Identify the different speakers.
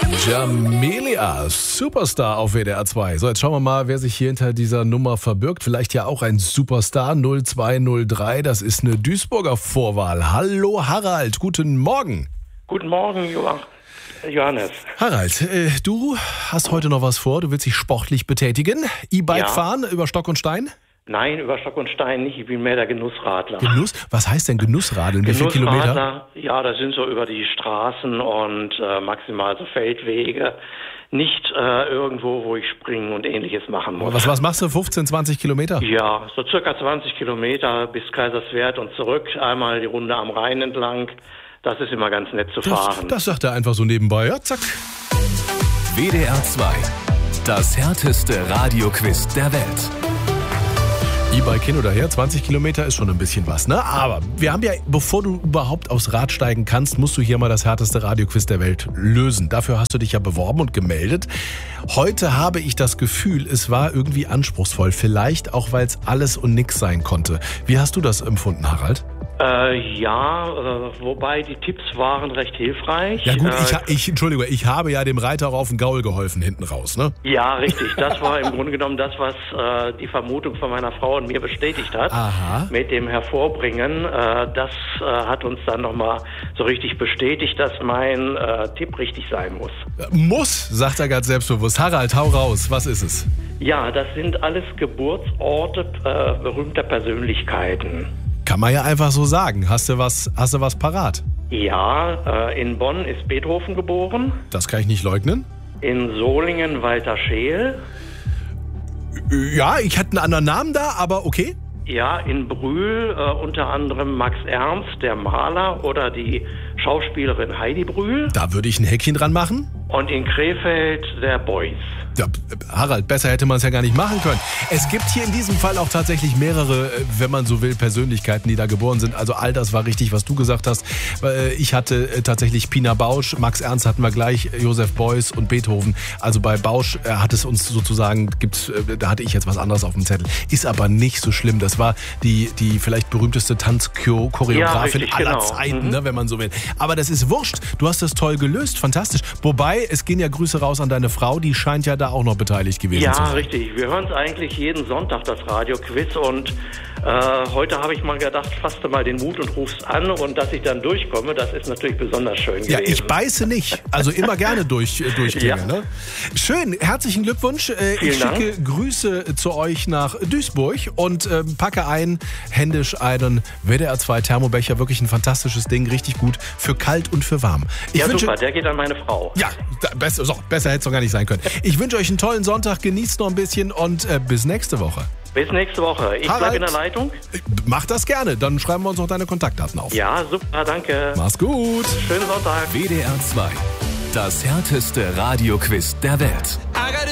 Speaker 1: Jamelia, Superstar auf WDR 2. So, jetzt schauen wir mal, wer sich hier hinter dieser Nummer verbirgt. Vielleicht ja auch ein Superstar 0203. Das ist eine Duisburger Vorwahl. Hallo Harald, guten Morgen.
Speaker 2: Guten Morgen, Johannes.
Speaker 1: Harald, du hast heute noch was vor. Du willst dich sportlich betätigen. E-Bike fahren über Stock und Stein?
Speaker 2: Nein, über Stock und Stein nicht. Ich bin mehr der Genussradler.
Speaker 1: Genuss? Was heißt denn Genussradeln? Wie viele Kilometer?
Speaker 2: Ja, das sind so über die Straßen und maximal so Feldwege. Nicht irgendwo, wo ich springen und Ähnliches machen muss.
Speaker 1: Was machst du? 15, 20 Kilometer?
Speaker 2: Ja, so circa 20 Kilometer bis Kaiserswerth und zurück. Einmal die Runde am Rhein entlang. Das ist immer ganz nett zu fahren.
Speaker 1: Das sagt er einfach so nebenbei. Ja, zack.
Speaker 3: WDR 2. Das härteste Radioquiz der Welt.
Speaker 1: E-Bike hin oder her, 20 Kilometer ist schon ein bisschen was, ne? Aber wir haben ja, bevor du überhaupt aufs Rad steigen kannst, musst du hier mal das härteste Radioquiz der Welt lösen. Dafür hast du dich ja beworben und gemeldet. Heute habe ich das Gefühl, es war irgendwie anspruchsvoll. Vielleicht auch, weil es alles und nix sein konnte. Wie hast du das empfunden, Harald?
Speaker 2: Wobei die Tipps waren recht hilfreich.
Speaker 1: Ja gut, ich habe ja dem Reiter auf den Gaul geholfen hinten raus, ne?
Speaker 2: Ja, richtig. Das war im Grunde genommen das, was die Vermutung von meiner Frau und mir bestätigt hat.
Speaker 1: Aha.
Speaker 2: Mit dem Hervorbringen. Das hat uns dann nochmal so richtig bestätigt, dass mein Tipp richtig sein muss.
Speaker 1: Muss, sagt er ganz selbstbewusst. Harald, hau raus. Was ist es?
Speaker 2: Ja, das sind alles Geburtsorte berühmter Persönlichkeiten.
Speaker 1: Kann man ja einfach so sagen. Hast du was parat?
Speaker 2: Ja, in Bonn ist Beethoven geboren.
Speaker 1: Das kann ich nicht leugnen.
Speaker 2: In Solingen Walter Scheel.
Speaker 1: Ja, ich hatte einen anderen Namen da, aber okay.
Speaker 2: Ja, in Brühl unter anderem Max Ernst, der Maler, oder die Schauspielerin Heidi Brühl.
Speaker 1: Da würde ich ein Häkchen dran machen.
Speaker 2: Und in Krefeld der Beuys.
Speaker 1: Ja, Harald, besser hätte man es ja gar nicht machen können. Es gibt hier in diesem Fall auch tatsächlich mehrere, wenn man so will, Persönlichkeiten, die da geboren sind. Also all das war richtig, was du gesagt hast. Ich hatte tatsächlich Pina Bausch, Max Ernst hatten wir gleich, Joseph Beuys und Beethoven. Also bei Bausch hat es uns sozusagen, da hatte ich jetzt was anderes auf dem Zettel. Ist aber nicht so schlimm. Das war die vielleicht berühmteste Tanzchoreografin aller Zeiten, ne, wenn man so will. Aber das ist wurscht. Du hast das toll gelöst, fantastisch. Wobei, es gehen ja Grüße raus an deine Frau, die scheint ja da auch noch beteiligt gewesen zu sein.
Speaker 2: Ja, richtig. Wir hören es eigentlich jeden Sonntag, das Radioquiz, und heute habe ich mal gedacht, fasst du mal den Mut und rufst an, und dass ich dann durchkomme, das ist natürlich besonders schön gewesen.
Speaker 1: Ja, ich beiße nicht. Also immer gerne durchklinge. Ja. Ne? Schön, herzlichen Glückwunsch. Ich schicke Grüße zu euch nach Duisburg und packe händisch einen WDR 2 Thermobecher. Wirklich ein fantastisches Ding, richtig gut für kalt und für warm.
Speaker 2: Super, der geht an meine Frau.
Speaker 1: Ja, besser hätte es doch gar nicht sein können. Ich wünsche euch einen tollen Sonntag, genießt noch ein bisschen und bis nächste Woche.
Speaker 2: Bis nächste Woche. Ich bleibe in der Leitung.
Speaker 1: Mach das gerne, dann schreiben wir uns noch deine Kontaktdaten auf.
Speaker 2: Ja, super, danke.
Speaker 1: Mach's gut.
Speaker 2: Schönen Sonntag.
Speaker 3: WDR 2. Das härteste Radioquiz der Welt.